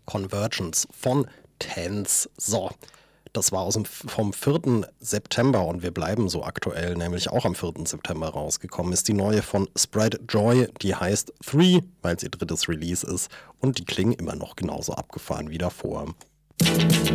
Convergence von Tense. So, das war vom 4. September und wir bleiben so aktuell, nämlich auch am 4. September rausgekommen ist die neue von Sprite Joy, die heißt 3, weil es ihr drittes Release ist und die klingen immer noch genauso abgefahren wie davor.